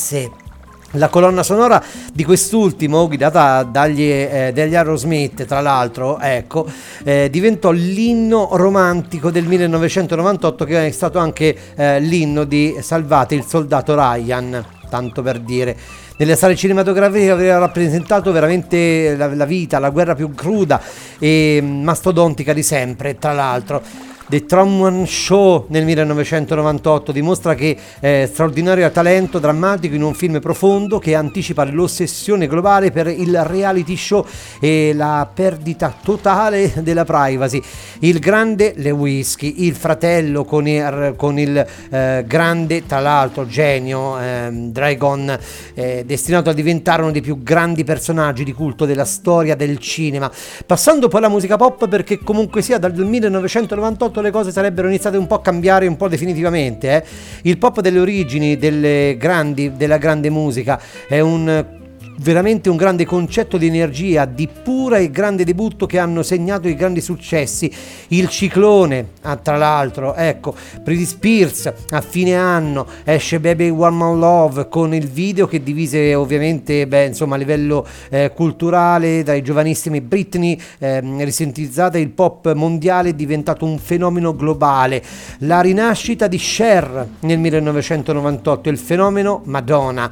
scrisse la colonna sonora di quest'ultimo, guidata dagli Aerosmith, tra l'altro, ecco, diventò l'inno romantico del 1998, che è stato anche l'inno di Salvate il soldato Ryan, tanto per dire. Nelle sale cinematografiche aveva rappresentato veramente la vita, la guerra più cruda e mastodontica di sempre, tra l'altro. The Truman Show nel 1998 dimostra che straordinario talento drammatico in un film profondo che anticipa l'ossessione globale per il reality show e la perdita totale della privacy. Il grande Lewinsky, il fratello con il grande, tra l'altro, genio Dragon, destinato a diventare uno dei più grandi personaggi di culto della storia del cinema. Passando poi alla musica pop, perché comunque sia dal 1998 le cose sarebbero iniziate un po' a cambiare un po' definitivamente. Il pop delle origini della grande musica è veramente un grande concetto di energia, di pura e grande debutto che hanno segnato i grandi successi. Il ciclone, tra l'altro, ecco, Britney Spears a fine anno esce Baby One More Love, con il video che divise ovviamente a livello culturale dai giovanissimi. Britney risintetizzata, il pop mondiale è diventato un fenomeno globale. La rinascita di Cher nel 1998, il fenomeno Madonna.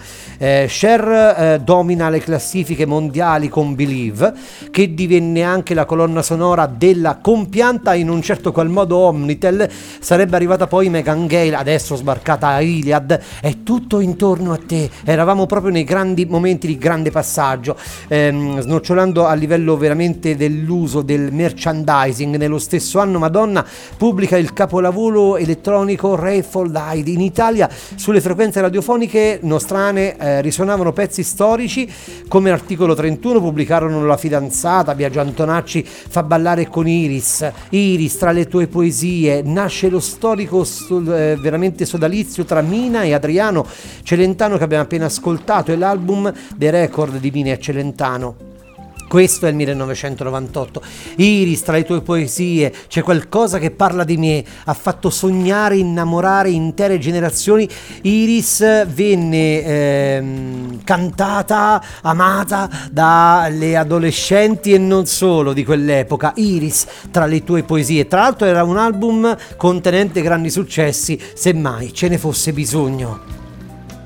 Cher domina le classifiche mondiali con Believe, che divenne anche la colonna sonora della compianta in un certo qual modo Omnitel. Sarebbe arrivata poi Megan Gale, adesso sbarcata a Iliad, è tutto intorno a te. Eravamo proprio nei grandi momenti di grande passaggio, snocciolando a livello veramente dell'uso del merchandising. Nello stesso anno Madonna pubblica il capolavoro elettronico Rayful Light. In Italia sulle frequenze radiofoniche nostrane risuonavano pezzi storici come Articolo 31, pubblicarono La fidanzata. Biagio Antonacci fa ballare con Iris, tra le tue poesie. Nasce lo storico veramente sodalizio tra Mina e Adriano Celentano, che abbiamo appena ascoltato, e l'album The Record di Mina e Celentano. Questo è il 1998. Iris, tra le tue poesie c'è qualcosa che parla di me, ha fatto sognare, innamorare intere generazioni. Iris venne cantata, amata dalle adolescenti e non solo di quell'epoca. Iris, tra le tue poesie. Tra l'altro era un album contenente grandi successi, semmai ce ne fosse bisogno.